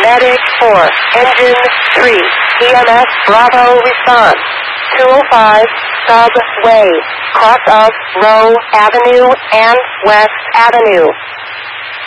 Medic 4, Engine 3, EMS Bravo response. 205 Subway, cross of Rowe Avenue and West Avenue.